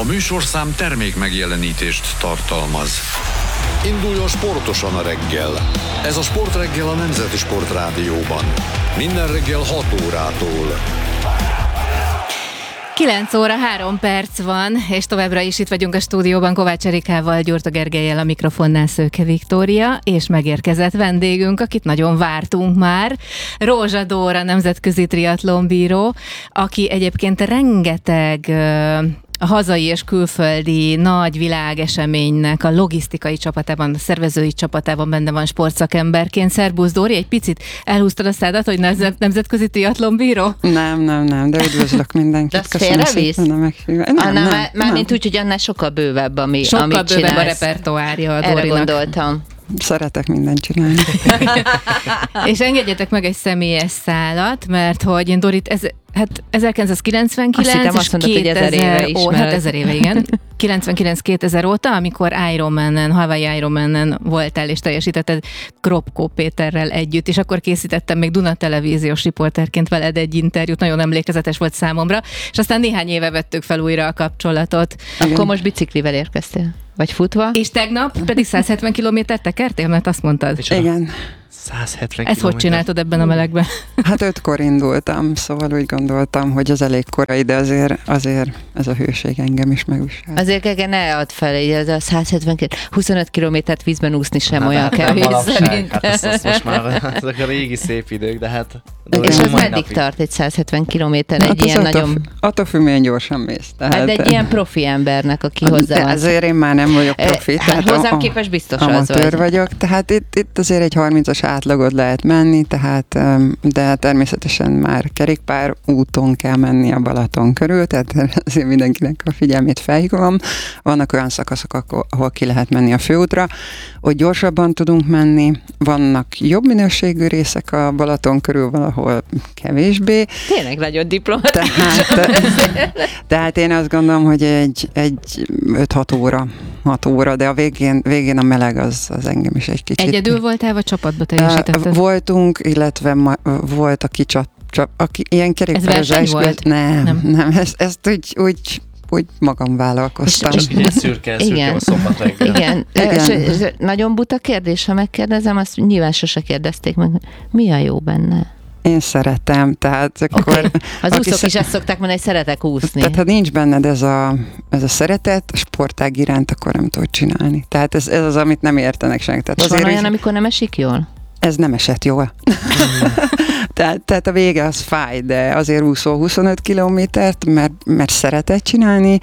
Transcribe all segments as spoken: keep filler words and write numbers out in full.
A műsorszám termék megjelenítést tartalmaz. Induljon sportosan a reggel. Ez a Sportreggel a Nemzeti Sportrádióban. Minden reggel hat órától. kilenc óra három perc van, és továbbra is itt vagyunk a stúdióban Kovács Erikával, Gyurta Gergellyel, a mikrofonnál Szőke Viktória, és megérkezett vendégünk, akit nagyon vártunk már, Rózsa Dóra, nemzetközi triatlonbíró, aki egyébként rengeteg a hazai és külföldi nagy világeseménynek a logisztikai csapatában, a szervezői csapatában benne van sportszakemberként. Szerbusz Dóri, egy picit elhúztad a szádat, hogy nemzetközi triatlonbíró? Nem, nem, nem, de üdvözlök mindenkit. De az félrevisz? Nem, nem, nem, mármint úgy, hogy annál sokkal bővebb, ami, sokkal amit bővebb csinálsz. a repertoárja a Dórinak. Erre gondoltam. Szeretek mindent csinálni. És engedjetek meg egy személyes szálat, mert hogy én Dorit, ez, hát ezerkilencszázkilencvenkilenc azt hittem, és azt mondod, hogy ezer éve ó, hát ezer éve, igen. kilencvenkilenc-kétezer óta, amikor Ironmanen, Hawaii Ironmanen voltál és teljesítetted Kropko Péterrel együtt, és akkor készítettem még Duna televíziós riporterként veled egy interjút, nagyon emlékezetes volt számomra, és aztán néhány éve vettük fel újra a kapcsolatot. Igen. Akkor most biciklivel érkeztél? Vagy futva? És tegnap pedig száz hetven kilométert tekertél, mert azt mondtad. Igen. száz hetven Ezt hogy csináltad ebben a melegben? Hát ötkor indultam, szóval úgy gondoltam, hogy az elég korai, de azért, azért ez a hőség engem is megvisel. Azért Gege, ne add fel, ez a száz hetven, huszonöt kilométert vízben úszni sem hát, olyan kevés szerintem. Hát ezt, ezt most már ezek a régi szép idők, de hát... És az meddig napig tart egy száz hetven kilométer? Egy hát ilyen attól, nagyon... Attól függ, milyen gyorsan mész. Tehát... Hát egy ilyen profi embernek, aki hozzá van. Azért én már nem vagyok profi. Hát tehát hozzám a, képest biztos amatőr az vagy. vagyok, tehát itt, itt azért egy harmincas átlagot lehet menni, tehát, de természetesen már kerékpár úton kell menni a Balaton körül, tehát azért mindenkinek a figyelmét felhívom. Vannak olyan szakaszok, ahol ki lehet menni a főútra, hogy gyorsabban tudunk menni, vannak jobb minőségű részek a Balaton körül, valahol kevésbé. Tényleg nagyon diplomatikus. Tehát, tehát én azt gondolom, hogy egy, egy öt-hat óra, hat óra, de a végén, végén a meleg az, az engem is egy kicsit. Egyedül voltál, vagy csapatba teljesítetted? Voltunk, illetve ma, volt, aki csap, csap, aki ilyen kerékpározás volt? Nem, nem, nem ezt, ezt úgy, úgy úgy magam vállalkoztam. És ugye szürke, szürke igen. A szombat reggel. Igen. Igen. És, és nagyon buta kérdés, ha megkérdezem, azt nyilván sose kérdezték meg, mi a jó benne? Én szeretem, tehát akkor... Okay. Az úszók szer... is ezt szokták mondani, hogy szeretek úszni. Tehát ha nincs benned ez a, ez a szeretet, a sportág iránt, akkor nem tudod csinálni. Tehát ez, ez az, amit nem értenek senki. Tehát és azért van olyan, is... amikor nem esik jól? Ez nem esett jól. tehát, tehát a vége az fáj, de azért úszol huszonöt kilométert, mert, mert szeretett csinálni,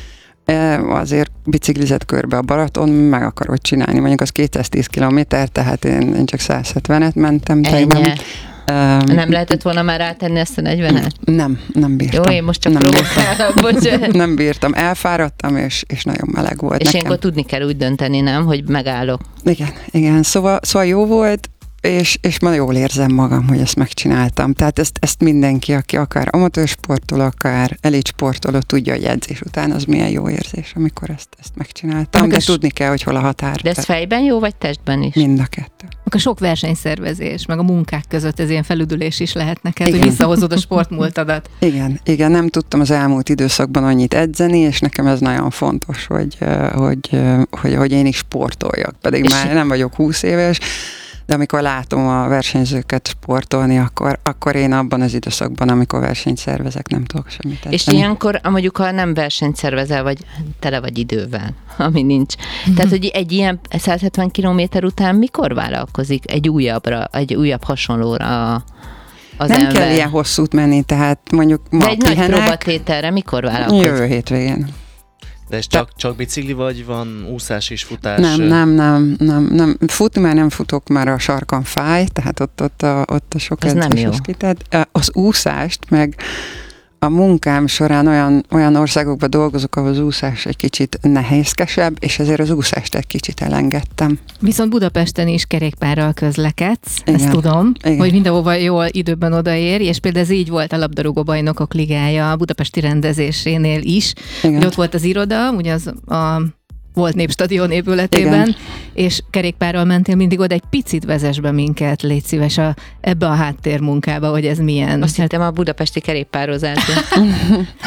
azért biciklizett körbe a Balaton, meg akarod csinálni. Mondjuk az kétszáztíz kilométer, tehát én, én csak száz hetvenet mentem. Ennyi. Um, nem lehetett volna már rátenni ezt a negyvenet? Nem, nem bírtam. Jó, én most csak provokálom. Nem bírtam, elfáradtam, és, és nagyon meleg volt és nekem. ilyenkor tudni kell úgy dönteni, nem? Hogy megállok. Igen, igen. Szóval, szóval jó volt, és, és ma jól érzem magam, hogy ezt megcsináltam. Tehát ezt, ezt mindenki, aki akár amatőr sportol, akár elit sportoló, tudja, hogy edzés után az milyen jó érzés, amikor ezt, ezt megcsináltam. Amikor de tudni kell, hogy hol a határ. De ez fejben jó, vagy testben is? Mind a kettő. A sok versenyszervezés, meg a munkák között ez ilyen felüdülés is lehet neked, igen. Hogy visszahozod a sportmúltadat. Igen, igen, nem tudtam az elmúlt időszakban annyit edzeni, és nekem ez nagyon fontos, hogy, hogy, hogy, hogy én is sportoljak. Pedig és már nem vagyok húsz éves, de amikor látom a versenyzőket sportolni, akkor, akkor én abban az időszakban, amikor versenyt szervezek, nem tudok semmit edzeni. És ilyenkor, mondjuk, ha nem versenyt szervezel, vagy tele vagy idővel, ami nincs. Mm-hmm. Tehát, hogy egy ilyen száz hetven kilométer után mikor vállalkozik egy újabbra, egy újabb hasonlóra az nem ember? kell ilyen hosszút menni, tehát mondjuk ma de egy pihenek, nagy próbatételre mikor vállalkozik? Jövő hétvégén. De ez csak, csak bicikli, vagy van úszás és futás? Nem, nem, nem, nem, nem. Futni már nem futok, már a sarkam fáj, tehát ott, ott, a, ott a sok edzés kitett. Az úszást, meg a munkám során olyan, olyan országokban dolgozok, ahol az úszás egy kicsit nehézkesebb, és ezért az úszást egy kicsit elengedtem. Viszont Budapesten is kerékpárral közlekedsz, igen. Ezt tudom, igen. Hogy mindenhova jól időben odaér, és például ez így volt a labdarúgó bajnokok ligája a budapesti rendezésénél is. Ott volt az iroda, ugye az a volt Népstadion épületében, igen. És kerékpárral mentél mindig oda, egy picit vezess be minket, légy szíves a, ebbe a háttérmunkába, hogy ez milyen. Azt hittem a budapesti kerékpározás.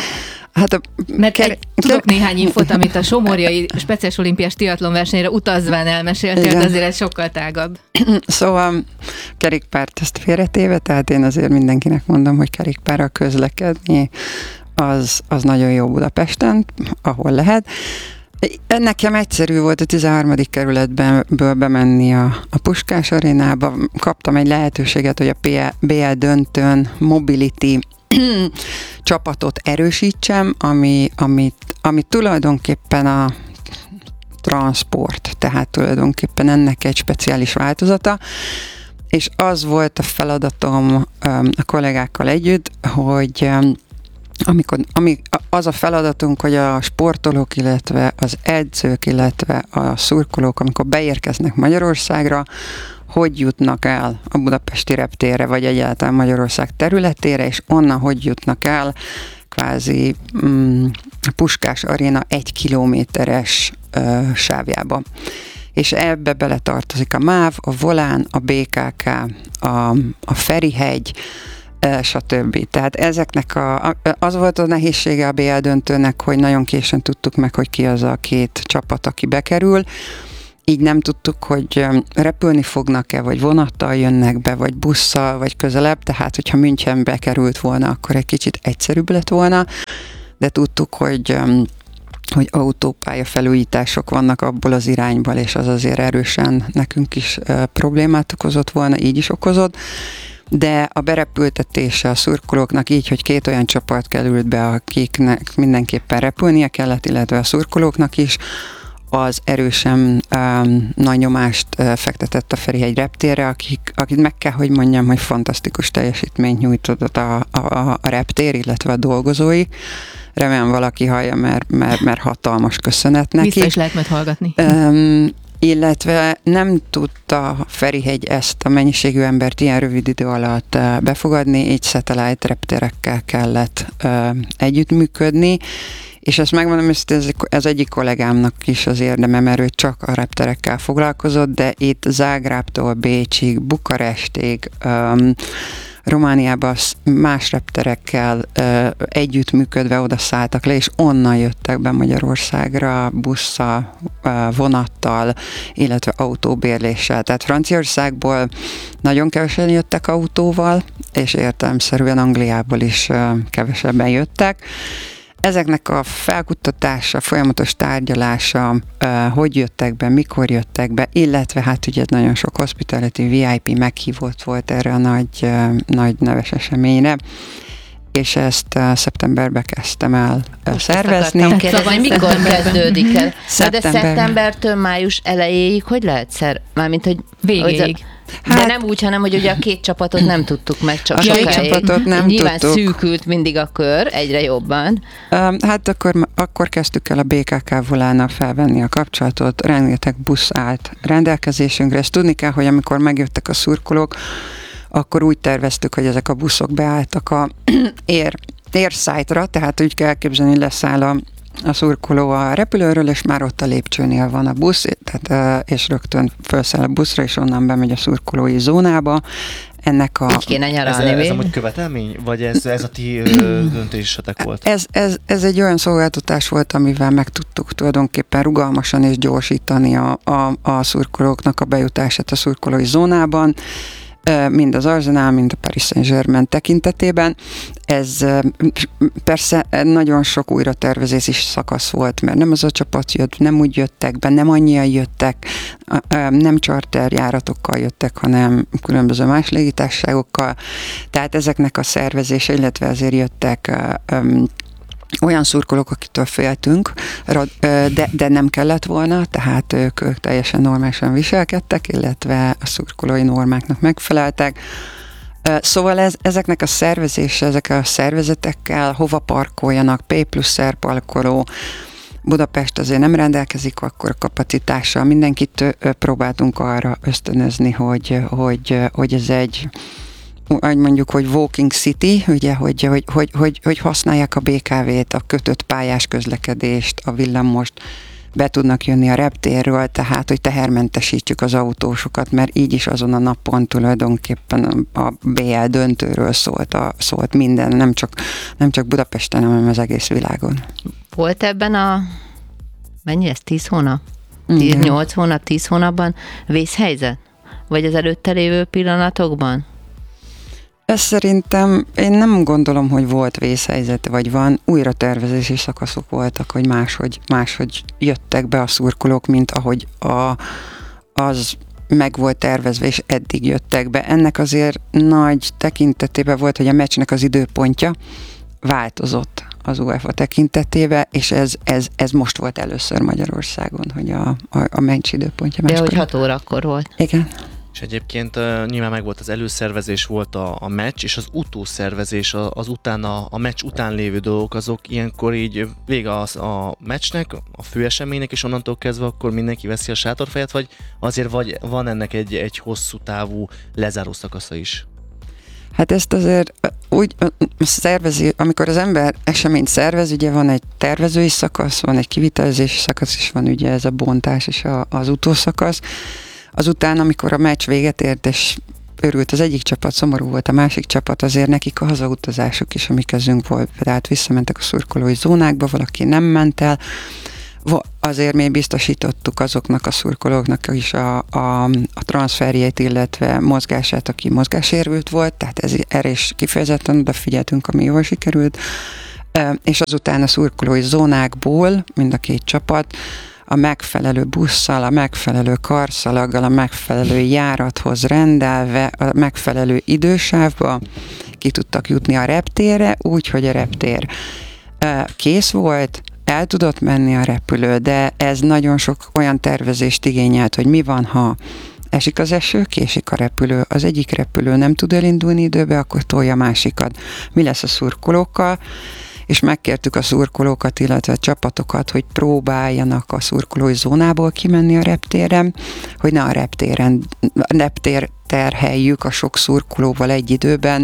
Hát a Mert ker- egy, tudok néhány infot, amit a Somorjai Speciális Olimpiás Triatlon versenyre utazván elmeséltél, de Igen. azért ez sokkal tágabb. Szóval kerékpárt ezt félretéve, tehát én azért mindenkinek mondom, hogy kerékpárral közlekedni, az, az nagyon jó Budapesten, ahol lehet. Nekem egyszerű volt a tizenharmadik kerületből bemenni a, a Puskás arénába. Kaptam egy lehetőséget, hogy a bé el döntőn Mobility csapatot erősítsem, ami, amit, ami tulajdonképpen a transport, tehát tulajdonképpen ennek egy speciális változata, és az volt a feladatom a kollégákkal együtt, hogy amikor, ami, az a feladatunk, hogy a sportolók, illetve az edzők, illetve a szurkolók, amikor beérkeznek Magyarországra, hogy jutnak el a budapesti reptérre, vagy egyáltalán Magyarország területére, és onnan hogy jutnak el kvázi mm, Puskás aréna egy kilométeres ö, sávjába. És ebbe beletartozik a MÁV, a Volán, a bé ká ká, a, a Ferihegy, stb. Tehát ezeknek a, az volt a nehézsége a bé el döntőnek, hogy nagyon későn tudtuk meg, hogy ki az a két csapat, aki bekerül. Így nem tudtuk, hogy repülni fognak-e, vagy vonattal jönnek be, vagy busszal, vagy közelebb. Tehát, hogyha München bekerült volna, akkor egy kicsit egyszerűbb lett volna. De tudtuk, hogy hogy autópálya felújítások vannak abból az irányból, és az azért erősen nekünk is problémát okozott volna, így is okozott. De a berepültetése a szurkolóknak így, hogy két olyan csapat került be, akiknek mindenképpen repülnie kellett, illetve a szurkolóknak is, az erősen um, nagy nyomást uh, fektetett a Ferihegy reptérre, akik, akit meg kell, hogy mondjam, hogy fantasztikus teljesítményt nyújtott a, a, a reptér, illetve a dolgozói. Remélem valaki hallja, mert, mert, mert hatalmas köszönet neki. Vissza is lehet majd hallgatni. Um, illetve nem tudta Ferihegy ezt a mennyiségű embert ilyen rövid idő alatt befogadni, így satellite repterekkel kellett uh, együttműködni, és ezt megmondom, hogy ez, ez egyik kollégámnak is az érdeme, mert ő csak a repterekkel foglalkozott, de itt Zágrábtól Bécsig, Bukarestig, um, Romániában más repterekkel uh, együttműködve oda szálltak le, és onnan jöttek be Magyarországra busszal, uh, vonattal, illetve autóbérléssel. Tehát Franciaországból nagyon kevesen jöttek autóval, és értelemszerűen Angliából is uh, kevesebben jöttek. Ezeknek a felkutatása, folyamatos tárgyalása, uh, hogy jöttek be, mikor jöttek be, illetve hát ugye nagyon sok hospitality vé i pé meghívott volt erre a nagy, uh, nagy neves eseményre, és ezt uh, szeptemberben kezdtem el uh, szervezni. Most kérdezni, mikor kezdődik el? Szeptember. De szeptembertől május elejéig hogy lehet szer? Mármint, hogy Végéig. De Hát- nem úgy, hanem hogy ugye a két csapatot nem tudtuk meg, csak A két sokáig. csapatot nem Nyilván tudtuk. szűkült mindig a kör, egyre jobban. Um, hát akkor, akkor kezdtük el a bé ká ká Volánnal felvenni a kapcsolatot, rengeteg busz állt rendelkezésünkre. Ezt tudni kell, hogy amikor megjöttek a szurkolók, akkor úgy terveztük, hogy ezek a buszok beálltak a ér, érszájtra, tehát úgy kell elképzelni, hogy leszáll a a szurkoló a repülőről, és már ott a lépcsőnél van a busz, tehát, és rögtön felszáll a buszra, és onnan bemegy a szurkolói zónába. Ennek a... Így kéne Ez, nyaralni. ez mi? amúgy követelmény? Vagy ez, ez a ti ö, döntésetek volt? Ez, ez, ez egy olyan szolgáltatás volt, amivel meg tudtuk tulajdonképpen rugalmasan és gyorsítani a, a, a szurkolóknak a bejutását a szurkolói zónában, mind az Arsenal, mind a Paris Saint-Germain tekintetében. Ez persze nagyon sok újratervezési szakasz volt, mert nem az a csapat jött, nem úgy jöttek be, nem annyian jöttek, nem charterjáratokkal jöttek, hanem különböző más légitársaságokkal. Tehát ezeknek a szervezése, illetve ezért jöttek olyan szurkolók, akitől féltünk, de, de nem kellett volna, tehát ők, ők teljesen normálisan viselkedtek, illetve a szurkolói normáknak megfeleltek. Szóval ez, ezeknek a szervezése, ezek a szervezetekkel hova parkoljanak, P plusz R parkoló, Budapest azért nem rendelkezik akkor kapacitással, mindenkit próbáltunk arra ösztönözni, hogy, hogy, hogy ez egy mondjuk, hogy walking city, ugye, hogy, hogy, hogy, hogy, hogy használják a bé ká vét, a kötött pályás közlekedést, a villamost, be tudnak jönni a reptérről, tehát, hogy tehermentesítsük az autósokat, mert így is azon a napon tulajdonképpen a bé el döntőről szólt, a, szólt minden, nem csak, nem csak Budapesten, hanem az egész világon. Volt ebben a, mennyi ez, tíz hónap? Igen. nyolc hónap, tíz hónapban vészhelyzet? Vagy az előtte lévő pillanatokban? Ez szerintem, én nem gondolom, hogy volt vészhelyzet, vagy van. Újra tervezési szakaszok voltak, hogy máshogy, máshogy jöttek be a szurkolók, mint ahogy a, az meg volt tervezve, és eddig jöttek be. Ennek azért nagy tekintetében volt, hogy a meccsnek az időpontja változott az UEFA tekintetében, és ez, ez, ez most volt először Magyarországon, hogy a, a, a meccs időpontja De máskor. hogy hat órakor volt. Igen. És egyébként uh, nyilván meg volt az előszervezés, volt a, a meccs, és az utószervezés, a, az utána, a meccs után lévő dolgok, azok ilyenkor így vége az a meccsnek, a főeseménynek, és onnantól kezdve akkor mindenki veszi a sátorfejet, vagy azért vagy, van ennek egy, egy hosszú távú lezáró szakasza is? Hát ezt azért úgy szervezi, amikor az ember eseményt szervez, ugye van egy tervezői szakasz, van egy kivitelezési szakasz, és van ugye ez a bontás és a, az utószakasz. Azután, amikor a meccs véget ért, és örült az egyik csapat, szomorú volt a másik csapat, azért nekik a hazautazásuk is a mi kezünk volt, tehát visszamentek a szurkolói zónákba, valaki nem ment el. Azért mi biztosítottuk azoknak a szurkolóknak is a, a, a transferjét, illetve mozgását, aki mozgásérült volt, tehát ez, erre is kifejezetten odafigyeltünk, ami jól sikerült, és azután a szurkolói zónákból mind a két csapat a megfelelő busszal, a megfelelő karszalaggal, a megfelelő járathoz rendelve, a megfelelő idősávba ki tudtak jutni a reptérre, úgy, hogy a reptér kész volt, el tudott menni a repülő, de ez nagyon sok olyan tervezést igényelt, hogy mi van, ha esik az eső, késik a repülő, az egyik repülő nem tud elindulni időbe, akkor tolja a másikat. Mi lesz a szurkolókkal? És megkértük a szurkolókat, illetve a csapatokat, hogy próbáljanak a szurkolói zónából kimenni a reptéren, hogy ne a reptéren, a reptér terheljük a sok szurkolóval egy időben,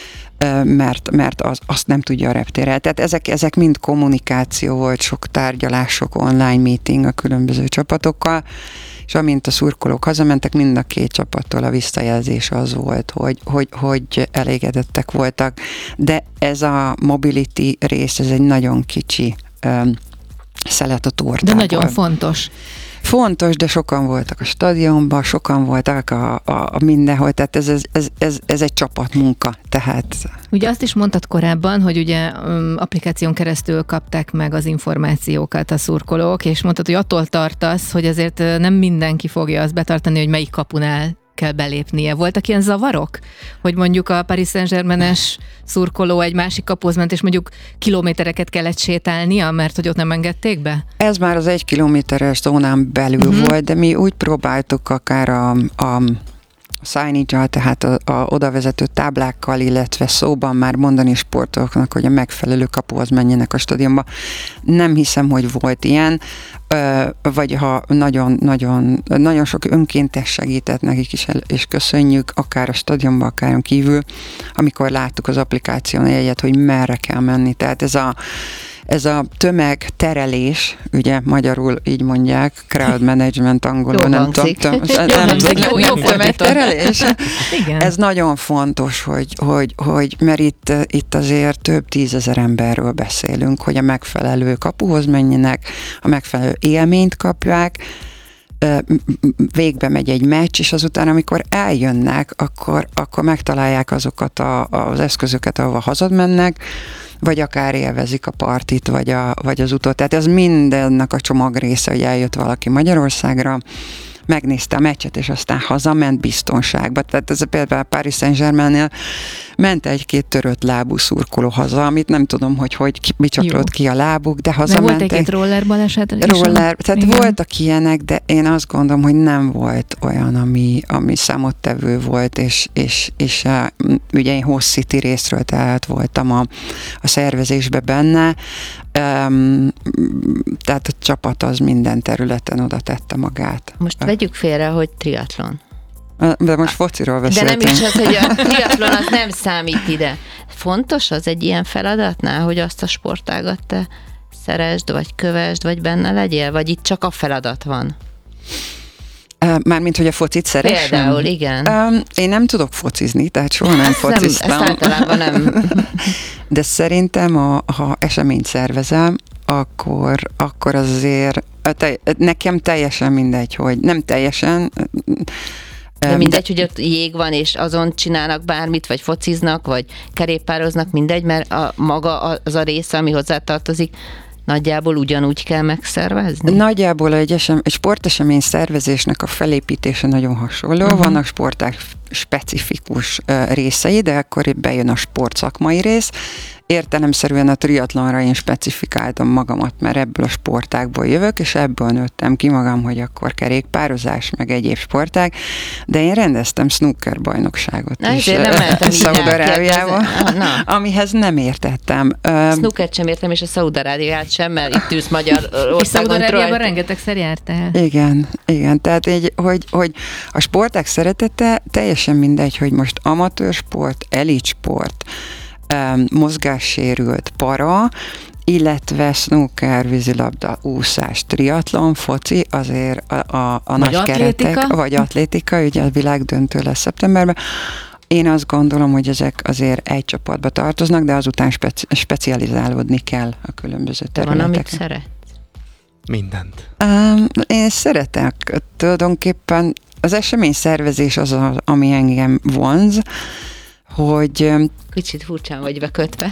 mert, mert az, azt nem tudja a reptérrel. Tehát ezek, ezek mind kommunikáció volt, sok tárgyalások, online meeting a különböző csapatokkal, és amint a szurkolók hazamentek, mind a két csapattól a visszajelzés az volt, hogy, hogy, hogy elégedettek voltak, de ez a mobility rész, ez egy nagyon kicsi um, szelet a tortából. De nagyon fontos. Fontos, de sokan voltak a stadionban, sokan voltak a, a, a mindenhol, tehát ez, ez, ez, ez, ez egy csapatmunka, tehát... Ugye azt is mondtad korábban, hogy ugye um, applikáción keresztül kapták meg az információkat a szurkolók, és mondtad, hogy attól tartasz, hogy azért nem mindenki fogja azt betartani, hogy melyik kapunál kell belépnie. Voltak ilyen zavarok? Hogy mondjuk a Paris Saint-Germain-es szurkoló egy másik kapuhoz ment, és mondjuk kilométereket kellett sétálnia, mert hogy ott nem engedték be? Ez már az egy kilométeres zónán belül uh-huh. volt, de mi úgy próbáltuk akár a, a signage-al, tehát a, a odavezető táblákkal, illetve szóban már mondani sportolóknak, hogy a megfelelő kapuhoz menjenek a stadionba. Nem hiszem, hogy volt ilyen, vagy ha nagyon, nagyon, nagyon sok önkéntes segített nekik is, és köszönjük, akár a stadionba, akár kívül, amikor láttuk az applikáción a jegyet, hogy merre kell menni. Tehát ez a Ez a tömegterelés, ugye magyarul így mondják, crowd management angolul, nem tudom. Tömegterelés. Ez nagyon fontos, hogy, hogy, hogy mert itt, itt azért több tízezer emberről beszélünk, hogy a megfelelő kapuhoz menjenek, a megfelelő élményt kapják, végbe megy egy meccs, és azután, amikor eljönnek, akkor, akkor megtalálják azokat a, az eszközöket, ahova hazamennek, vagy akár élvezik a partit, vagy, a, vagy az utat. Tehát ez mindennek a csomag része, hogy eljött valaki Magyarországra, megnézte a meccset, és aztán hazament biztonságba. Tehát ez például a Paris Saint-Germainnél ment egy-két törött lábú szurkoló haza, amit nem tudom, hogy hogy bicsaklott ki a lábuk, de hazamentek. De volt egy-két roller baleset? Roller, tehát igen. Voltak ilyenek, de én azt gondolom, hogy nem volt olyan, ami, ami számottevő volt, és, és, és a, ugye én Host City részről, tehát voltam a, a szervezésbe benne, um, tehát a csapat az minden területen oda tette magát. Most vegyük félre, hogy triatlon. De most fociról beszéltünk. De nem is az, hogy a triatlon az nem számít ide. Fontos az egy ilyen feladatnál, hogy azt a sportágat te szeresd, vagy kövesd, vagy benne legyél? Vagy itt csak a feladat van? Mármint, hogy a focit szeressem? Például, igen. Um, én nem tudok focizni, tehát soha nem fociztam. Nem, ezt általában nem. De szerintem, a, ha eseményt szervezem, akkor, akkor azért te, nekem teljesen mindegy, hogy nem teljesen... De mindegy, de, hogy ott jég van, és azon csinálnak bármit, vagy fociznak, vagy kerékpároznak, mindegy, mert a maga az a része, ami hozzátartozik, nagyjából ugyanúgy kell megszervezni? Nagyjából egy, esem, egy sportesemény szervezésnek a felépítése nagyon hasonló. Uh-huh. Vannak sporták specifikus uh, részei, de akkor itt bejön a sportszakmai rész. Értelemszerűen a triatlonra én specifikáltam magamat, mert ebből a sportákból jövök, és ebből nőttem ki magam, hogy akkor kerékpározás, meg egyéb sporták, de én rendeztem snooker bajnokságot na, is Szaúd-Arábiában, amihez nem értettem. Snookert sem értem, és a Szaúd-Arábiát sem, mert itt ülsz Magyarországon. És Szaúd-Arábiában rengetegszer jártál. Igen, igen, tehát így, hogy, hogy a sporták szeretete teljesen mindegy, hogy most amatőr sport, elit sport, mozgássérült para, illetve snooker, vízilabda, úszás, triatlon, foci, azért a, a, a nagy atlétika. keretek, vagy atlétika, ugye a világdöntő lesz szeptemberben. Én azt gondolom, hogy ezek azért egy csapatba tartoznak, de azután speci- specializálódni kell a különböző területeken. Van, amit szeret? Mindent. Um, én szeretek. Tulajdonképpen az esemény szervezés az, az ami engem vonz, hogy... Kicsit furcsán vagy bekötve.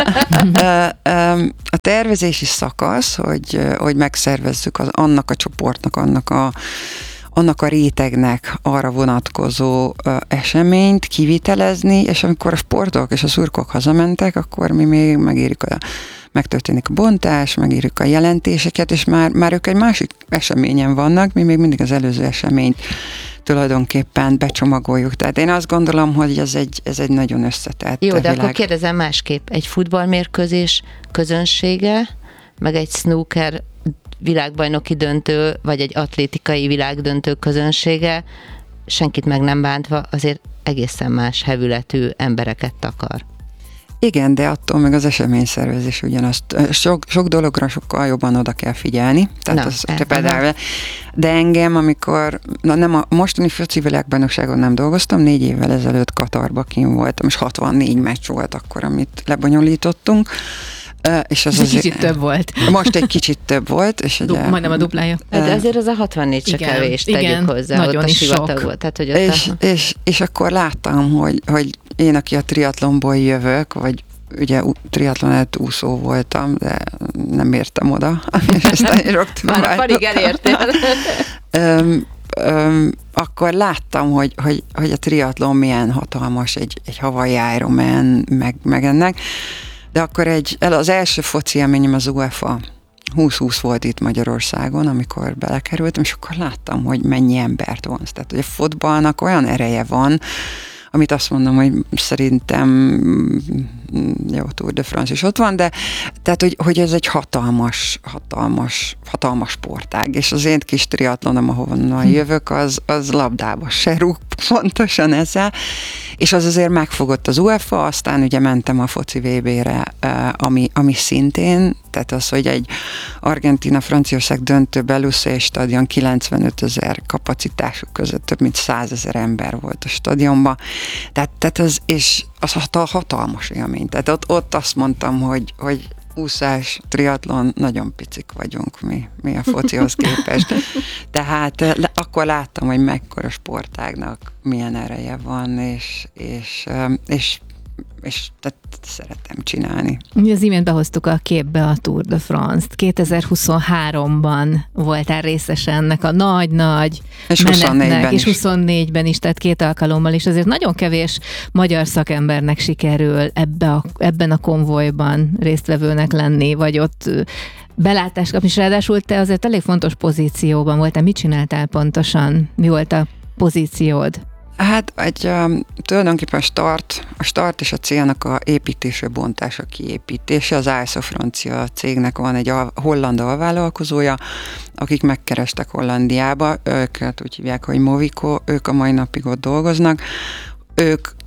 A tervezési szakasz, hogy, hogy megszervezzük az, annak a csoportnak, annak a, annak a rétegnek arra vonatkozó eseményt kivitelezni, és amikor a sportok és a szurkok hazamentek, akkor mi még megírjuk a megtörténik a bontás, megírjuk a jelentéseket, és már, már ők egy másik eseményen vannak, mi még mindig az előző eseményt tulajdonképpen becsomagoljuk. Tehát én azt gondolom, hogy ez egy, ez egy nagyon összetett Jó, de világ. akkor kérdezem másképp. Egy futballmérkőzés közönsége, meg egy snooker világbajnoki döntő, vagy egy atlétikai világdöntő közönsége, senkit meg nem bántva, azért egészen más hevületű embereket takar. Igen, de attól meg az eseményszervezés ugyanazt. Sok, sok dologra sokkal jobban oda kell figyelni. Tehát na, az, te például, de engem, amikor, na nem a mostani foci világbajnokságon nem dolgoztam, négy évvel ezelőtt Katarba kint voltam, és hatvannégy meccs volt akkor, amit lebonyolítottunk. És az ez egy kicsit több volt. Most egy kicsit több volt. És du- ugye, majdnem a duplája. De azért az a hatvannégy se kevés, tegyük hozzá. Nagyon ott is a sok. Volt, tehát, hogy és, a... és, és akkor láttam, hogy, hogy én, aki a triatlonból jövök, vagy ugye triatlon előtt úszó voltam, de nem értem oda. És aztán már a parig elértél. öm, öm, akkor láttam, hogy, hogy, hogy a triatlon milyen hatalmas, egy, egy Hawaii Ironman, meg, meg ennek. De akkor egy, az első foci élményem az u ef á húsz húsz volt itt Magyarországon, amikor belekerültem, és akkor láttam, hogy mennyi embert vonz. Tehát, hogy a fotballnak olyan ereje van, amit azt mondom, hogy szerintem jó, Tour de France is ott van, de tehát, hogy, hogy ez egy hatalmas, hatalmas, hatalmas sportág, és az én kis triatlonom, ahonnan jövök, az, az labdába se rúg pontosan ezzel, és az azért megfogott az u ef á, aztán ugye mentem a foci vé bé-re, ami, ami szintén, tehát az, hogy egy Argentína-Franciaország döntőben Lusail stadion kilencvenöt ezer kapacitásuk között több mint százezer ember volt a stadionban, tehát, tehát az, és az hatalmas élmény. Tehát ott, ott azt mondtam, hogy, hogy úszás, triatlon, nagyon picik vagyunk mi, mi a focihoz képest. Tehát le, akkor láttam, hogy mekkora sportágnak milyen ereje van, és, és, és, és tehát szeretem csinálni. Az imént behoztuk a képbe a Tour de France-t. kétezer-huszonháromban voltál részes ennek a nagy-nagy és menetnek, és is. huszonnégyben is, tehát két alkalommal is. Azért nagyon kevés magyar szakembernek sikerül ebbe a, ebben a konvojban résztvevőnek lenni, vagy ott belátást kapni, és ráadásul te azért elég fontos pozícióban voltál. Mit csináltál pontosan? Mi volt a pozíciód? Hát egy um, tulajdonképpen a start, a start és a célnak a építése, bontása, kiépítése. Az á es o francia cégnek van egy al- holland alvállalkozója, akik megkerestek Hollandiába, őket úgy hívják, hogy Movico, ők a mai napig ott dolgoznak. Ők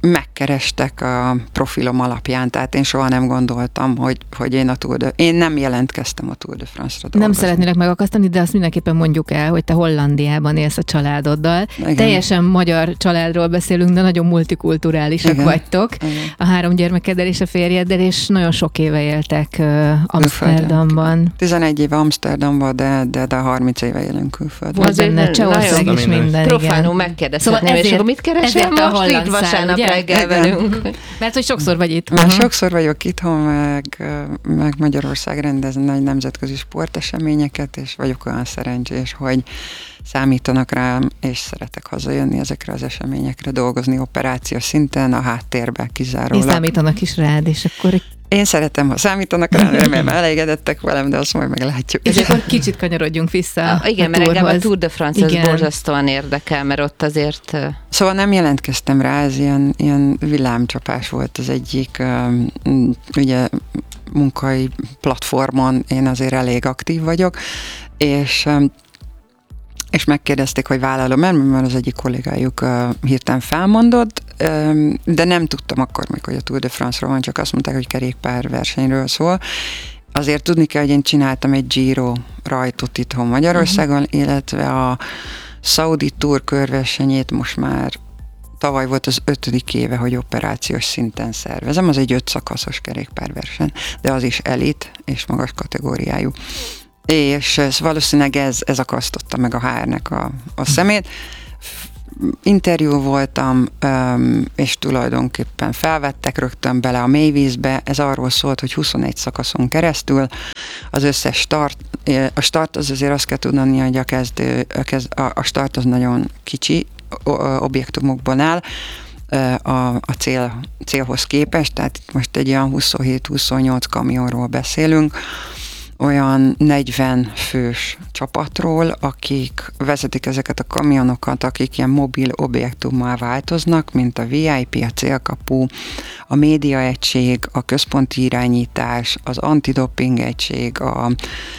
megkerestek a profilom alapján, tehát én soha nem gondoltam, hogy, hogy én a Tour de... Én nem jelentkeztem a Tour de France-ra dolgozni. Nem szeretnélek megakasztani, de azt mindenképpen mondjuk el, hogy te Hollandiában élsz a családoddal. Igen. Teljesen magyar családról beszélünk, de nagyon multikulturálisak Igen. vagytok. Igen. A három gyermekeddel és a férjeddel, és nagyon sok éve éltek uh, Amsterdamban. tizenegy éve Amsterdamban, de, de, de harminc éve élünk külföldön. Volt benne Csehország is minden. Profánul megkérdezhetném, szóval és akkor mit keresel most itt vasárnap reggel velünk? Mert hogy sokszor vagy itt. Már uh-huh. sokszor vagyok itthon, meg, meg Magyarország rendez nagy nemzetközi sporteseményeket, és vagyok olyan szerencsés, hogy számítanak rám, és szeretek hazajönni ezekre az eseményekre, dolgozni operációs szinten, a háttérbe kizárólag. És számítanak is rád, és akkor... Én szeretem, ha számítanak rám, remélem elégedettek velem, de azt majd meglátjuk. És akkor kicsit kanyarodjunk vissza a, Igen, a mert engem a Tour de France az borzasztóan érdekel, mert ott azért... Szóval nem jelentkeztem rá, ez ilyen, ilyen villámcsapás volt az egyik, um, ugye munkai platformon én azért elég aktív vagyok, és um, és megkérdezték, hogy vállalom el, mert az egyik kollégájuk uh, hirtelen felmondott, um, de nem tudtam akkor még, hogy a Tour de France-ról van, csak azt mondták, hogy kerékpár versenyről szól. Azért tudni kell, hogy én csináltam egy Giro rajtot itthon Magyarországon, uh-huh. illetve a Saudi Tour körversenyét most már tavaly volt az ötödik éve, hogy operációs szinten szervezem, az egy öt szakaszos kerékpárverseny, de az is elit és magas kategóriájú. És valószínűleg ez, ez akasztotta meg a há er-nek a, a szemét. Interjú voltam, és tulajdonképpen felvettek rögtön bele a mélyvízbe. Ez arról szólt, hogy huszonegy szakaszon keresztül az összes start, a start az azért azt kell tudni, hogy a, kezdő, a, kezd, a start az nagyon kicsi objektumokban áll, a, a cél, célhoz képest, tehát itt most egy olyan huszonhét-huszonnyolc kamionról beszélünk, olyan negyven fős csapatról, akik vezetik ezeket a kamionokat, akik ilyen mobil objektummá változnak, mint a vé i pé, a célkapu, a médiaegység, a központi irányítás, az antidoping egység, a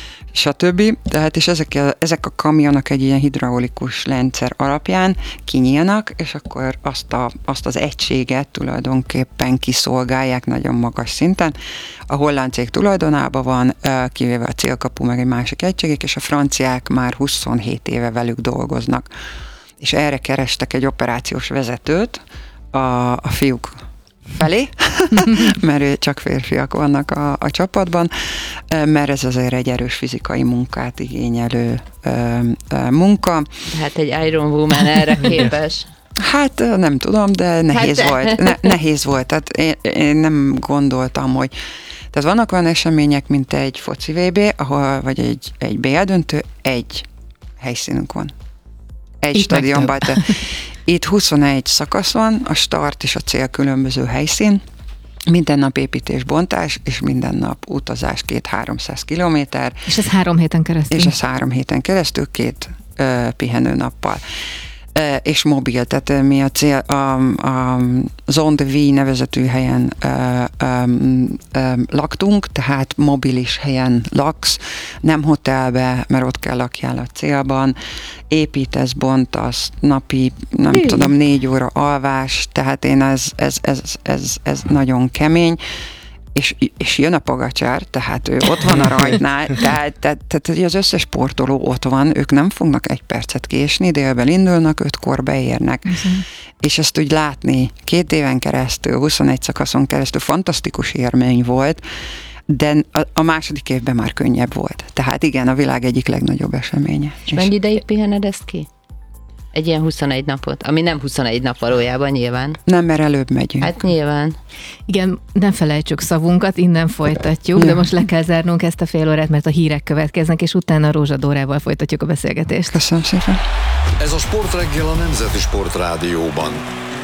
stb. Tehát és ezek, ezek a kamionok egy ilyen hidraulikus rendszer alapján kinyílnak, és akkor azt, a, azt az egységet tulajdonképpen kiszolgálják nagyon magas szinten. A holland cég tulajdonában van, kivéve a célkapu meg egy másik egységek, és a franciák már huszonhét éve velük dolgoznak. És erre kerestek egy operációs vezetőt a, a fiúk felé, mert csak férfiak vannak a, a csapatban, mert ez azért egy erős fizikai munkát igényelő ö, ö, munka. Hát egy Iron Woman erre képes. Hát nem tudom, de nehéz hát volt. Ne, nehéz volt. Tehát én, én nem gondoltam, hogy... Tehát vannak olyan események, mint egy foci vé bé, ahol, vagy egy, egy bé el döntő, egy helyszínünk van. Egy itt stadionban. Itt huszonegy szakasz van, a start és a cél különböző helyszín, minden nap építés, bontás, és minden nap utazás két-háromszáz kilométer. És ez három héten keresztül? És ez három héten keresztül, két uh, pihenőnappal. Uh, és mobil, tehát mi a cél, a, a Zone de Vie nevezetű helyen uh, um, um, laktunk, tehát mobilis helyen laksz, nem hotelbe, mert ott kell lakjál a célban, építesz, bontasz, napi, nem Hű. tudom, négy óra alvás, tehát én ez, ez, ez, ez, ez nagyon kemény, és, és jön a Pogacsár, tehát ő ott van a rajtnál, tehát, tehát, tehát az összes sportoló ott van, ők nem fognak egy percet késni, délben indulnak, ötkor beérnek. Uh-huh. És ezt úgy látni két éven keresztül, huszonegy szakaszon keresztül fantasztikus élmény volt, de a, a második évben már könnyebb volt. Tehát igen, a világ egyik legnagyobb eseménye. És mennyi ideig pihened ezt ki? Egy ilyen huszonegy napot, ami nem huszonegy nap valójában nyilván. Nem, mert előbb megyünk. Hát nyilván. Igen, nem felejtsük szavunkat, innen folytatjuk, ja. de most le kell zárnunk ezt a fél órát, mert a hírek következnek, és utána Rózsa Dórával folytatjuk a beszélgetést. Köszönöm szépen. Ez a Sportreggel a Nemzeti Sportrádióban.